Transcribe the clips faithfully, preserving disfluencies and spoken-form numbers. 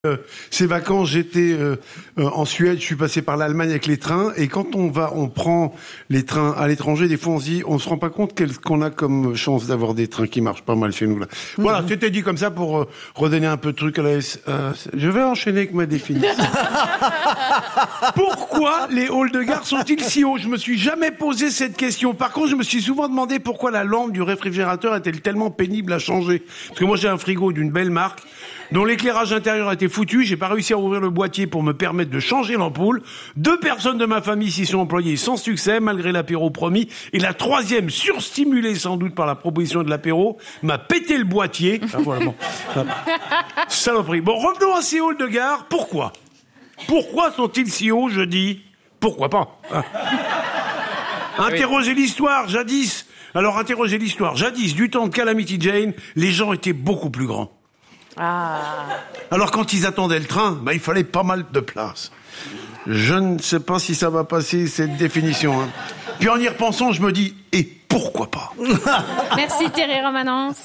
Euh, ces vacances, j'étais euh, euh, en Suède, je suis passé par l'Allemagne avec les trains, et quand on va, on prend les trains à l'étranger, des fois on se dit, on se rend pas compte quel, qu'on a comme chance d'avoir des trains qui marchent pas mal chez nous là. Mmh. Voilà, c'était dit comme ça pour euh, redonner un peu de truc à la S. Euh, je vais enchaîner avec ma définition. Pourquoi les halls de gare sont-ils si hauts? Je me suis jamais posé cette question. Par contre, je me suis souvent demandé pourquoi la lampe du réfrigérateur est-elle tellement pénible à changer. Parce que moi j'ai un frigo d'une belle marque, dont l'éclairage intérieur a été foutu, j'ai pas réussi à ouvrir le boîtier pour me permettre de changer l'ampoule. Deux personnes de ma famille s'y sont employées sans succès, malgré l'apéro promis. Et la troisième, surstimulée sans doute par la proposition de l'apéro, m'a pété le boîtier. Ah, voilà, bon. Saloperie. Bon, revenons à ces halls de gare. Pourquoi? Pourquoi sont-ils si hauts, je dis? Pourquoi pas hein. Interrogez l'histoire, jadis. Alors, interrogez l'histoire. Jadis, du temps de Calamity Jane, les gens étaient beaucoup plus grands. Ah. Alors quand ils attendaient le train, bah, il fallait pas mal de place. Je ne sais pas si ça va passer cette définition. Hein. Puis en y repensant, je me dis, et pourquoi pas? Merci Thierry Romanence.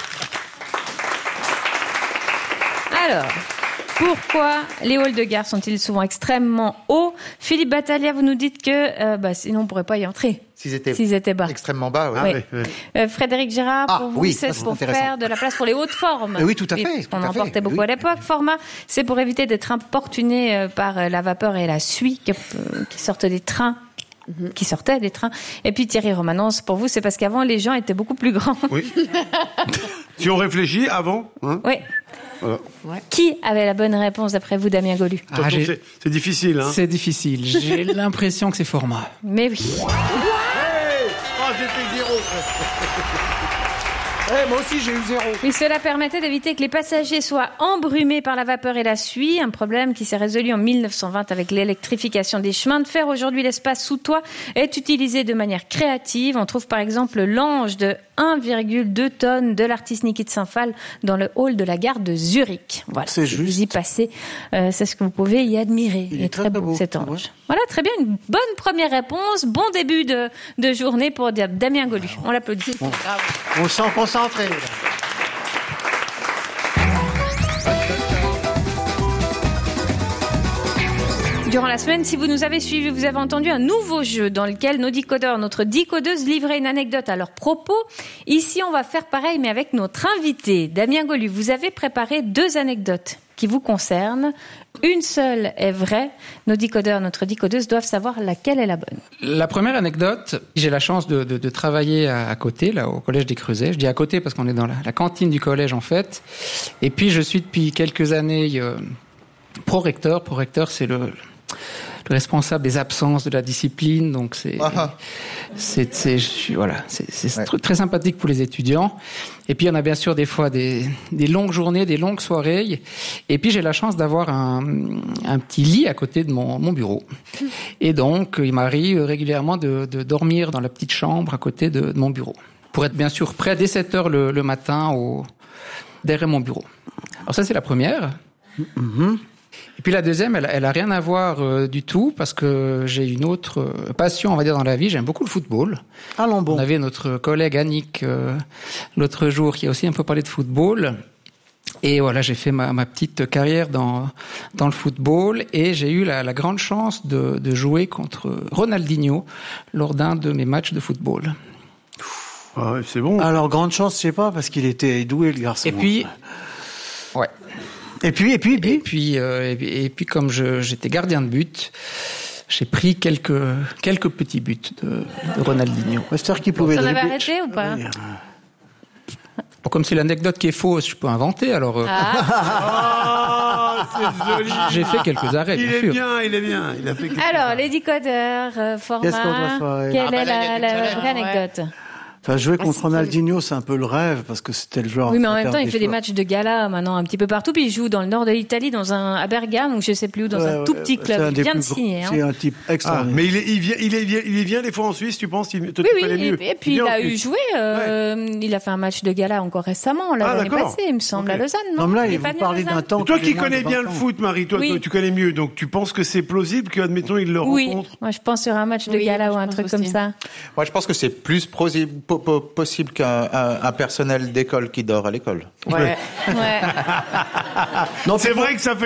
Alors, pourquoi les halls de gare sont-ils souvent extrêmement hauts? Philippe Battaglia, vous nous dites que euh, bah, sinon on ne pourrait pas y entrer. S'ils étaient, S'ils étaient bas. Extrêmement bas, oui. oui. Ah, oui, oui. Euh, Frédéric Gérard, ah, pour vous, oui, c'est ça, pour faire de la place pour les hautes formes. Oui, tout à fait. Parce qu'on en fait. portait beaucoup oui. à l'époque. Format, c'est pour éviter d'être importuné par la vapeur et la suie qui, qui sortent des trains. qui sortaient des trains. Et puis Thierry Romanence, pour vous, c'est parce qu'avant, les gens étaient beaucoup plus grands. Oui. Si on réfléchit, avant... Hein oui. Voilà. Ouais. Qui avait la bonne réponse d'après vous, Damien Golu? ah, c'est, c'est difficile, hein. C'est difficile. J'ai l'impression que c'est Format. Mais oui. Ouais. Hey oh, j'étais zéro. Eh, moi aussi, j'ai eu zéro. Oui, cela permettait d'éviter que les passagers soient embrumés par la vapeur et la suie, un problème qui s'est résolu en mille neuf cent vingt avec l'électrification des chemins de fer. Aujourd'hui, l'espace sous toit est utilisé de manière créative. On trouve par exemple l'ange de un virgule deux tonnes de l'artiste Niki de Saint-Phal dans le hall de la gare de Zurich. Voilà. C'est juste. Vous y passez, euh, c'est ce que vous pouvez y admirer. Il Il est très, très beau, beau cet ange. Ouais. Voilà, très bien, une bonne première réponse, bon début de, de journée pour Damien Golu. On l'applaudit. On, on s'en concentre. Durant la semaine, si vous nous avez suivis, vous avez entendu un nouveau jeu dans lequel nos décodeurs, notre décodeuse livrait une anecdote à leur propos. Ici, on va faire pareil, mais avec notre invité. Damien Golu, vous avez préparé deux anecdotes qui vous concernent. Une seule est vraie. Nos décodeurs, notre décodeuse doivent savoir laquelle est la bonne. La première anecdote, j'ai la chance de, de, de travailler à, à côté, là, au Collège des Creusets. Je dis à côté parce qu'on est dans la, la cantine du collège, en fait. Et puis, je suis depuis quelques années euh, pro-recteur. Pro-recteur, c'est le... le responsable des absences de la discipline, donc c'est, ah. c'est, c'est, je, voilà, c'est, c'est ouais. très, très sympathique pour les étudiants. Et puis, il y en a bien sûr des fois des, des longues journées, des longues soirées. Et puis, j'ai la chance d'avoir un, un petit lit à côté de mon, mon bureau. Et donc, il m'arrive régulièrement de, de dormir dans la petite chambre à côté de, de mon bureau. Pour être bien sûr prêt dès sept heures le, le matin au, derrière mon bureau. Alors ça, c'est la première. Mm-hmm. Et puis la deuxième, elle, elle a rien à voir euh, du tout parce que j'ai une autre euh, passion, on va dire, dans la vie. J'aime beaucoup le football. Allons bon. On avait notre collègue Annick euh, l'autre jour qui a aussi un peu parlé de football. Et voilà, j'ai fait ma, ma petite carrière dans dans le football et j'ai eu la, la grande chance de, de jouer contre Ronaldinho lors d'un de mes matchs de football. Ah ouais, c'est bon. Alors grande chance, je sais pas, parce qu'il était doué le garçon. Et puis, ouais. Et puis, et puis, et puis, et puis, euh, et puis, et puis comme je, j'étais gardien de but, j'ai pris quelques quelques petits buts de, de Ronaldinho. C'est-à-dire qu'il pouvait. Vous en avez dribbler. arrêté ou pas? Bon, comme c'est l'anecdote qui est fausse, je peux inventer. Alors, euh, Ah, Ah, c'est joli. j'ai fait quelques arrêts. Il bien est sûr. bien, il est bien. Il a fait quelque alors, les décodeurs, euh, Qu'est-ce qu'on doit format, faire, ouais. quelle Ah, bah, est là, il y la, a la du talent, vraie ouais. anecdote? Enfin, jouer Ah, contre c'est Ronaldinho, c'est un peu le rêve, parce que c'était le joueur. Oui, mais en à même faire temps, il fait des choix. matchs de gala maintenant un petit peu partout. Puis il joue dans le nord de l'Italie, dans un à Bergame ou je sais plus où, dans Ouais, un tout ouais, petit c'est un club. des Il vient de plus gros- signer. Hein. C'est un type Ah, extraordinaire. mais il est, il vient, il est, il vient des fois en Suisse, tu penses, il te Oui, oui, connaît mieux. et, et puis Bien il en a plus. eu joué, euh, il a fait un match de gala encore récemment, là, Ah, l'année d'accord. passée, il me semble, Ok. à Lausanne, non? Non, mais là, Il est il pas vous venu à parlez d'un Lausanne temps. Et toi qu'il qui est moins connais de bien vingt le ans. foot, Marie, toi, Oui. toi, tu connais mieux, donc tu penses que c'est plausible qu'admettons il le Oui, rencontre. moi je pense sur un match de Oui, gala je ou un pense truc aussi. comme ça. Moi, je pense que c'est plus plausible, po- po- possible qu'un un, un personnel d'école qui dort à l'école. Ouais. ouais. Non, c'est vrai que ça fait